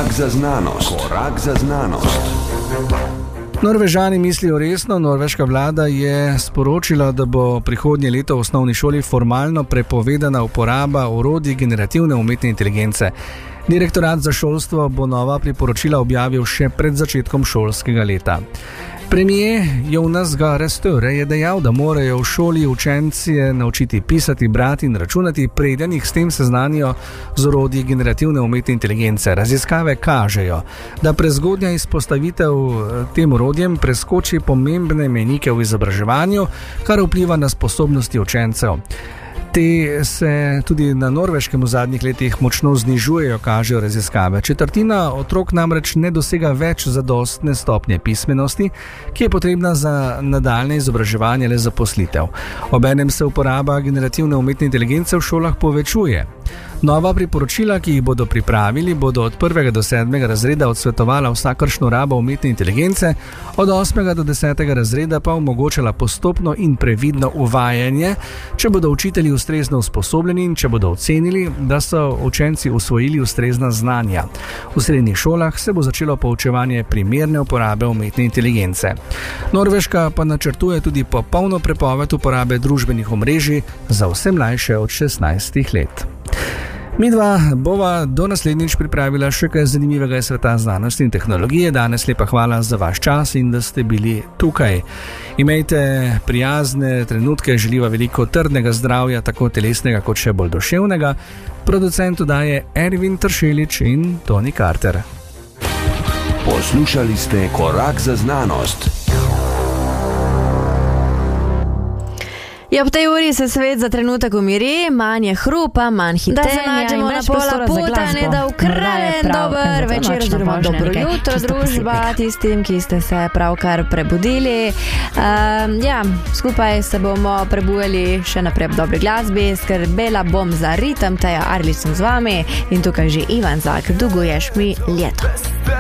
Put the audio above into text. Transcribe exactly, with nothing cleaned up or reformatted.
Korak za znanost. Korak za znanost. Norvežani mislijo resno. Norveška vlada je sporočila, da bo prihodnje leto v osnovni šoli formalno prepovedana uporaba orodij generativne umetne inteligence. Direktorat za šolstvo bo nova priporočila objavil še pred začetkom šolskega leta. Premijer Jonas Gahr Støre je dejal, da morajo v šoli učenci naučiti pisati, brati in računati, preden jih s tem seznanijo z orodji generativne umetne inteligence. Raziskave kažejo, da prezgodnja izpostavitev tem orodjem preskoči pomembne mejnike v izobraževanju, kar vpliva na sposobnosti učencev. Te se tudi na Norveškem v zadnjih letih močno znižujejo, kažejo raziskave. Četrtina otrok namreč ne dosega več zadostne stopnje pismenosti, ki je potrebna za nadaljne izobraževanje ali zaposlitev. Obenem se uporaba generativne umetne inteligence v šolah povečuje. Nova priporočila, ki jih bodo pripravili, bodo od prvega do sedmega razreda odsvetovala vsakršno rabo umetne inteligence, od osmega do desetega razreda pa omogočala postopno in previdno uvajanje, če bodo učitelji ustrezno usposobljeni in če bodo ocenili, da so učenci usvojili ustrezna znanja. V srednjih šolah se bo začelo poučevanje primerne uporabe umetne inteligence. Norveška pa načrtuje tudi popolno prepoved uporabe družbenih omrežij za vse mlajše od šestnajstih let. Midva bova do naslednjič pripravila še kaj zanimivega iz sveta znanosti in tehnologije. Danes lepa hvala za vaš čas in da ste bili tukaj. Imejte prijazne trenutke, želiva veliko trdnega zdravja, tako telesnega kot še bolj duševnega. Producent oddaje Ervin Tršelič in Toni Carter. Poslušali ste Korak za znanost. Ja, ob tej uri se svet za trenutek umiri, manj je hrupa, manj hitenja, da se nađemo na pola puta, ne da ukraden, dober večer oziroma dobro jutro, družba tistim, ki ste se pravkar prebudili. Um, ja, skupaj se bomo prebujali še naprej v dobri glasbi, skrbela bom za ritem, Teja Arlič sem z vami in tukaj že Ivan Zak, duguješ mi leto.